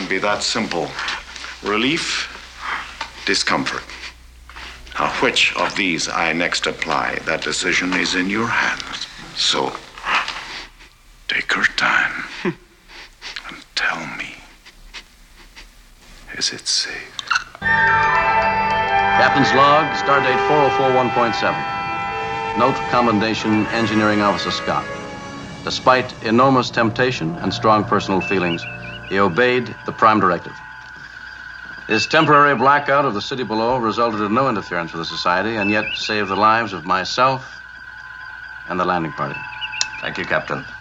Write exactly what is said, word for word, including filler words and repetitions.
can be that simple. Relief, discomfort. Now, which of these I next apply, that decision is in your hands. So, take your time and tell me, is it safe? Captain's log, stardate four oh four one point seven. Note, Commendation, Engineering Officer Scott. Despite enormous temptation and strong personal feelings, he obeyed the prime directive. His temporary blackout of the city below resulted in no interference with the society and yet saved the lives of myself and the landing party. Thank you, Captain.